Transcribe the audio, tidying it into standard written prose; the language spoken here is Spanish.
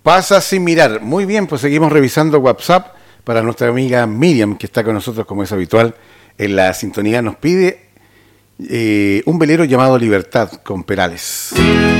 Pasa sin mirar. Muy bien, pues seguimos revisando WhatsApp para nuestra amiga Miriam, que está con nosotros como es habitual en la sintonía. Nos pide un velero llamado Libertad con Perales.